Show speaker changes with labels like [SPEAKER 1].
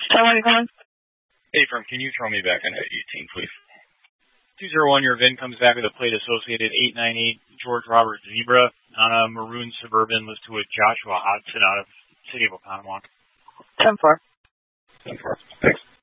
[SPEAKER 1] Tell me calling.
[SPEAKER 2] Hey, firm, can you throw me back into 18, please? 201, your VIN comes back with a plate associated 898 George Robert Zebra on a maroon Suburban listed with Joshua Hodson out of City of Oconomowoc.
[SPEAKER 1] 10-4.
[SPEAKER 2] 10-4. Thanks.